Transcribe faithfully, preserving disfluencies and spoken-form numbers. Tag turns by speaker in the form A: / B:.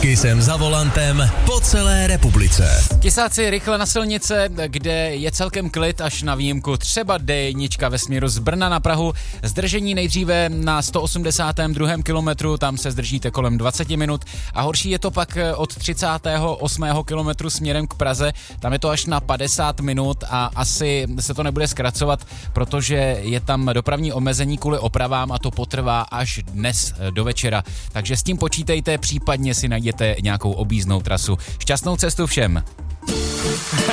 A: Kysem za volantem po celé republice.
B: Tisáci rychle na silnice, kde je celkem klid až na výjimku třeba dé jedna ve směru z Brna na Prahu. Zdržení nejdříve na sto osmdesátém druhém kilometru, tam se zdržíte kolem dvacet minut a horší je to pak od třicátého osmého kilometru směrem k Praze, tam je to až na padesát minut a asi se to nebude zkracovat, protože je tam dopravní omezení kvůli opravám a to potrvá až dnes do večera. Takže s tím počítejte, případně si najděte nějakou objízdnou trasu. Šťastnou cestu všem.